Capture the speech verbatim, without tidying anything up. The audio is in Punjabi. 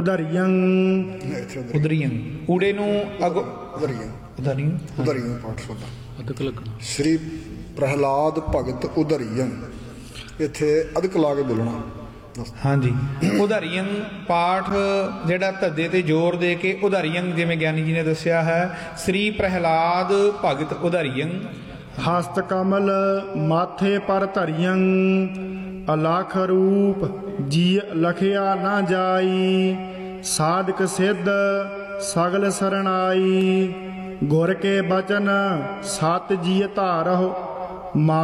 ਉਧਰੀਅੰ ਉਦਰੀਆਂ ਊੜੇ ਨੂੰ ਅਗੋ ਉਧਰੀਆਂ ਉਦਰੀਆਂ ਉਧਰੀਆਂ ਪਾਠ ਸੁਣਦਾ ਅਦਕ ਲੱਗਣਾ। ਸ੍ਰੀ ਪ੍ਰਹਿਲਾਦ ਭਗਤ ਉਧਰੀਆਂ, ਇੱਥੇ ਅਦਕ ਲਾ ਕੇ ਬੋਲਣਾ। ਹਾਂਜੀ, ਉਧਾਰੀਆਂ ਪਾਠ ਜਿਹੜਾ ਧੱਦੇ ਤੇ ਜ਼ੋਰ ਦੇ ਕੇ ਉਧਾਰੀਆਂ, ਜਿਵੇਂ ਗਿਆਨੀ ਜੀ ਨੇ ਦੱਸਿਆ ਹੈ, ਸ੍ਰੀ ਪ੍ਰਹਿਲਾਦ ਭਗਤ ਉਧਾਰੀਆਂ। ਹਸਤ ਕਮਲ ਮਾਥੇ ਪਰ ਧਰੀਅੰ, ਅਲਖ ਰੂਪ ਜੀ ਲਖਿਆ ਨਾ ਜਾਈ, ਸਾਧਕ ਸਿੱਧ ਸਗਲ ਸਰਣਾਈ, ਗੁਰ ਕੇ ਬਚਨ ਸਤ ਜੀ ਧਾਰਹੁ।